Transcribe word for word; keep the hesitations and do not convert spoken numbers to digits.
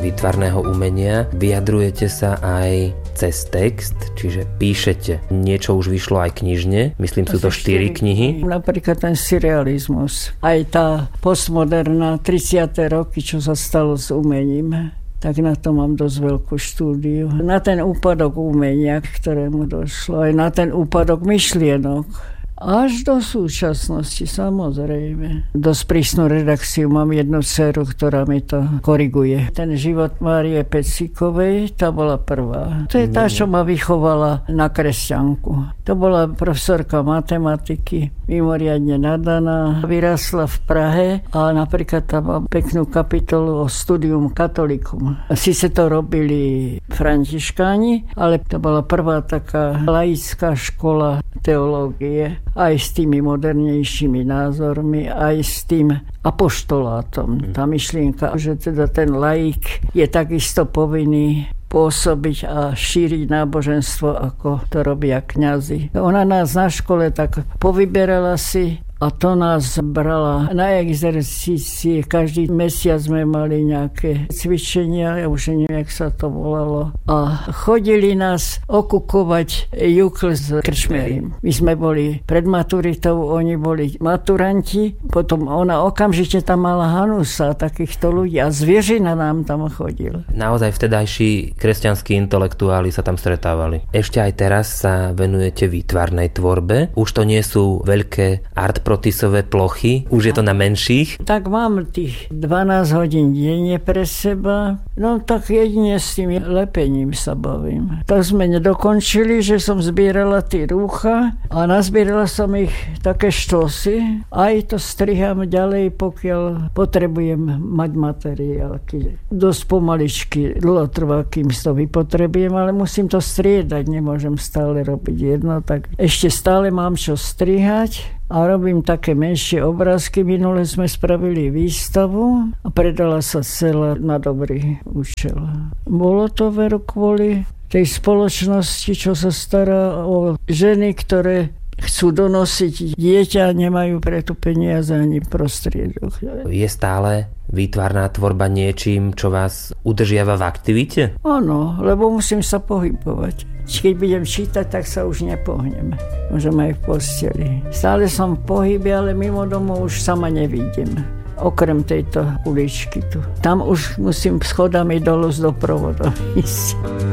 výtvarného umenia. Vyjadrujete sa aj cez text, čiže píšete. Niečo už vyšlo aj knižne, myslím, sú to štyri knihy. Napríklad ten surrealizmus, aj tá postmoderná tridsiate roky, čo sa stalo s umením. Tak na to mám dosť veľkú štúdiu. Na ten úpadok umenia, ktorému došlo, aj na ten úpadok myšlienok. Až do súčasnosti, samozrejme. Dosť prísnu redakciu, mám jednu dceru, ktorá mi to koriguje. Ten život Márie Pecíkovej, tá bola prvá. To je tá, čo ma vychovala na kresťanku. To bola profesorka matematiky, mimoriadne nadaná. Vyrásla v Prahe a napríklad tam má peknú kapitolu o studium katolikum. Sice to robili františkáni, ale to bola prvá taká laická škola teológie. Aj s tými modernejšími názormi, aj s tým apoštolátom. Tá myšlienka, že teda ten laik je takisto povinný pôsobiť a šíriť náboženstvo, ako to robia kňazi. Ona nás na škole tak povyberala si a to nás brala na exercície. Každý mesiac sme mali nejaké cvičenia, ja už neviem, jak sa to volalo. A chodili nás okukovať jukl s krčmerim. My sme boli pred maturitou, oni boli maturanti. Potom ona okamžite tam mala Hanusa, takýchto ľudí. A Zvieřina nám tam chodil. Naozaj vtedajší kresťanskí intelektuáli sa tam stretávali. Ešte aj teraz sa venujete výtvarnej tvorbe. Už to nie sú veľké art protisové plochy, už je to na menších. Tak mám tých dvanásť hodín denne pre seba, no tak jedine s tým lepením sa bavím. Tak sme nedokončili, že som zbierala tie rúcha a nazbierala som ich také štosy. Aj to striham ďalej, pokiaľ potrebujem mať materiálky. Dosť pomaličky, dlho trvá, kým to vypotrebujem, ale musím to striedať, nemôžem stále robiť jedno, tak ešte stále mám čo strihať. A robím také menšie obrázky. Minule sme spravili výstavu a predala sa celá na dobrý účel. Bolo to veru kvôli tej spoločnosti, čo sa stará o ženy, ktoré chcú donosiť dieťa a nemajú pre to peniaze ani prostriedok. Je stále výtvarná tvorba niečím, čo vás udržiava v aktivite? Áno, lebo musím sa pohybovať. Keď budem čítať, tak sa už nepohnem. Môžem aj v posteli. Stále som v pohybe, ale mimo domov už sama nevidím. Okrem tejto uličky tu. Tam už musím schodami dolu s doprovodom ísť.